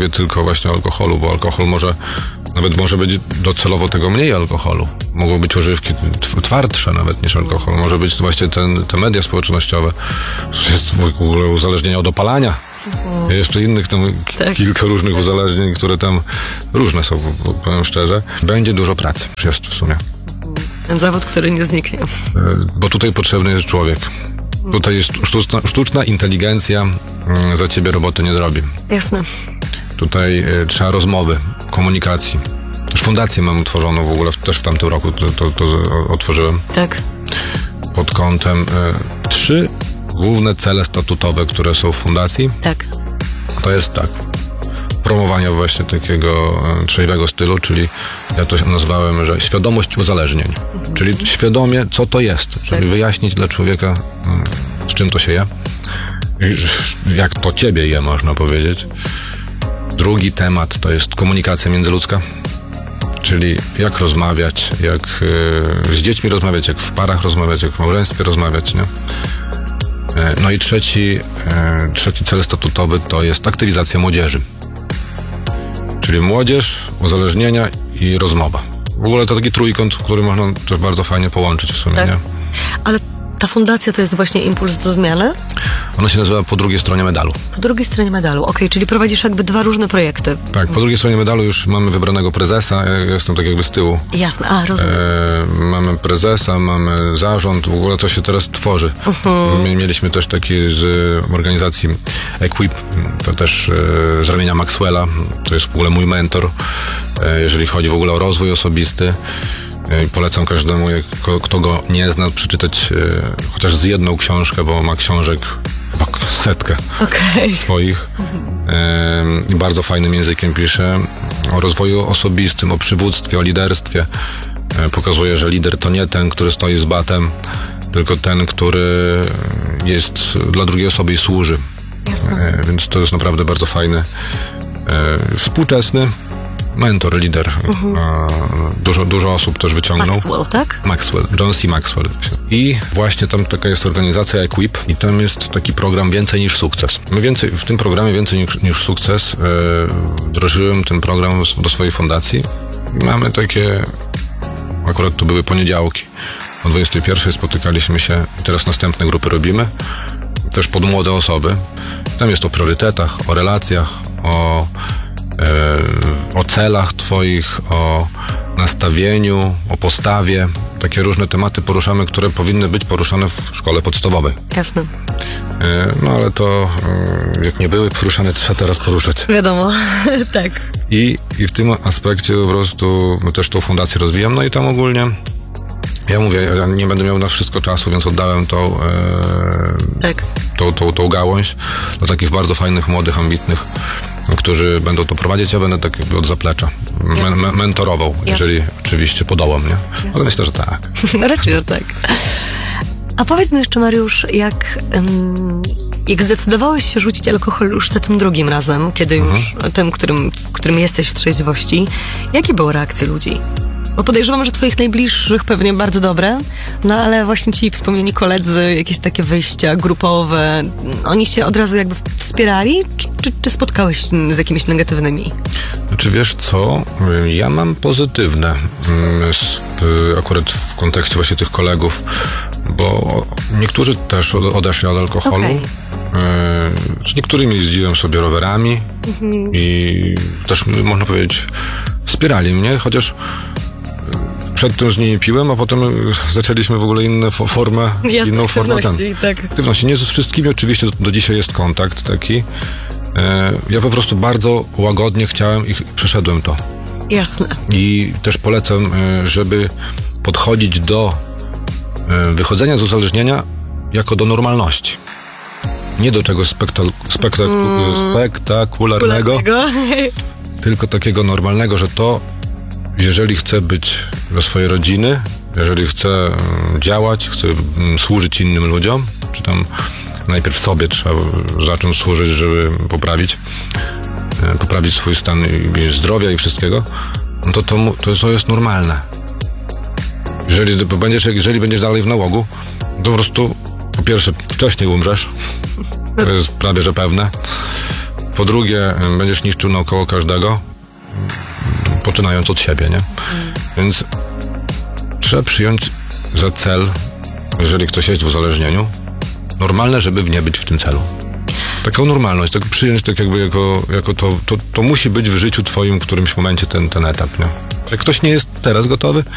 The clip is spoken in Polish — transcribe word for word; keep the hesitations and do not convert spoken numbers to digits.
mówię tylko właśnie o alkoholu, bo alkohol może, nawet może być docelowo tego mniej alkoholu. Mogą być używki twardsze nawet niż alkohol. Może być właśnie ten, te media społecznościowe. Jest w ogóle uzależnienie od opalania. Mhm. Jeszcze innych tam tak. kilka różnych uzależnień, które tam różne są, powiem szczerze. Będzie dużo pracy. Jest w sumie. Ten zawód, który nie zniknie. Bo tutaj potrzebny jest człowiek. Tutaj jest sztuczna, sztuczna inteligencja za ciebie roboty nie zrobi. Jasne. Tutaj y, trzeba rozmowy, komunikacji. Też fundację mam utworzoną w ogóle, też w tamtym roku to, to, to otworzyłem. Tak. Pod kątem y, trzy główne cele statutowe, które są w fundacji. Tak. To jest tak. Promowania właśnie takiego y, trzeźwego stylu, czyli ja to nazwałem, że świadomość uzależnień. Mhm. Czyli świadomie, co to jest. Żeby tak. wyjaśnić dla człowieka, y, z czym to się je. I, jak to ciebie je, można powiedzieć. Drugi temat to jest komunikacja międzyludzka, czyli jak rozmawiać, jak yy, z dziećmi rozmawiać, jak w parach rozmawiać, jak w małżeństwie rozmawiać, nie? Yy, no i trzeci, yy, trzeci cel statutowy to jest aktywizacja młodzieży, czyli młodzież, uzależnienia i rozmowa. W ogóle to taki trójkąt, który można też bardzo fajnie połączyć w sumie, tak. nie? Ale ta fundacja to jest właśnie impuls do zmiany? Ona się nazywa Po drugiej stronie medalu. Po drugiej stronie medalu, okej, okay, czyli prowadzisz jakby dwa różne projekty. Tak, po drugiej stronie medalu już mamy wybranego prezesa, ja jestem tak jakby z tyłu. Jasne, a rozumiem. E, mamy prezesa, mamy zarząd, w ogóle to się teraz tworzy. Uh-huh. Mieliśmy też taki z organizacji Equip, to też e, z ramienia Maxwella, to jest w ogóle mój mentor, e, jeżeli chodzi w ogóle o rozwój osobisty. Polecam każdemu, jak, kto go nie zna, przeczytać e, chociaż z jedną książkę, bo ma książek chyba setkę okay. swoich. E, bardzo fajnym językiem pisze o rozwoju osobistym, o przywództwie, o liderstwie. E, pokazuje, że lider to nie ten, który stoi z batem, tylko ten, który jest dla drugiej osoby i służy. E, więc to jest naprawdę bardzo fajny, e, współczesny mentor, lider. Uh-huh. Dużo, dużo osób też wyciągnął. Maxwell, tak? Maxwell, John C. Maxwell. I właśnie tam taka jest organizacja Equip i tam jest taki program Więcej niż sukces. My więcej, w tym programie Więcej niż, niż sukces yy, wdrożyłem ten program do swojej fundacji. Mamy takie, akurat to były poniedziałki. O dwudziestej pierwszej spotykaliśmy się i teraz następne grupy robimy. Też pod młode osoby. Tam jest o priorytetach, o relacjach, o o celach twoich, o nastawieniu, o postawie. Takie różne tematy poruszamy, które powinny być poruszane w szkole podstawowej. Jasne. No ale to jak nie były poruszane, trzeba teraz poruszać. Wiadomo, tak. I, I w tym aspekcie po prostu też tą fundację rozwijam. No i tam ogólnie ja mówię, ja nie będę miał na wszystko czasu, więc oddałem tą, e, tak. tą, tą, tą gałąź do takich bardzo fajnych, młodych, ambitnych, którzy będą to prowadzić, ja będę tak jakby od zaplecza men, men, mentorował, Jasne. jeżeli oczywiście podołam, nie? Jasne. Ale myślę, że tak. No raczej, że tak. A powiedz mi jeszcze, Mariusz, jak, um, jak zdecydowałeś się rzucić alkohol już za tym drugim razem, kiedy mhm. już tym, którym, w którym jesteś w trzeźwości, jakie były reakcje ludzi? Bo podejrzewam, że twoich najbliższych pewnie bardzo dobre, no ale właśnie ci wspomnieni koledzy, jakieś takie wyjścia grupowe, oni się od razu jakby wspierali, czy, czy, czy spotkałeś z jakimiś negatywnymi? Znaczy wiesz co, ja mam pozytywne, akurat w kontekście właśnie tych kolegów, bo niektórzy też odeszli od alkoholu, okay. z niektórymi jeździłem sobie rowerami mhm. i też można powiedzieć wspierali mnie, chociaż przedtem z nimi piłem, a potem zaczęliśmy w ogóle inne formę, Jasne, inną formę aktywności, ten, tak. aktywności. Nie ze wszystkimi oczywiście do, do dzisiaj jest kontakt taki. E, ja po prostu bardzo łagodnie chciałem i przeszedłem to. Jasne. I też polecam, żeby podchodzić do wychodzenia z uzależnienia jako do normalności. Nie do czegoś spektak- spektak- mm. spektakularnego, tylko takiego normalnego, że to jeżeli chcę być dla swojej rodziny, jeżeli chcę działać, chcę służyć innym ludziom, czy tam najpierw sobie trzeba zacząć służyć, żeby poprawić, poprawić swój stan zdrowia i wszystkiego, no to to, to, to jest normalne. Jeżeli będziesz, jeżeli będziesz dalej w nałogu, to po prostu po pierwsze wcześniej umrzesz, to jest prawie że pewne. Po drugie, będziesz niszczył naokoło każdego, poczynając od siebie, nie? Mm. Więc trzeba przyjąć za cel, jeżeli ktoś jest w uzależnieniu, normalne, żeby nie być w tym celu. Taką normalność, tak przyjąć tak jakby jako, jako to, to, to musi być w życiu twoim w którymś momencie ten, ten etap, nie? Jak ktoś nie jest teraz gotowy,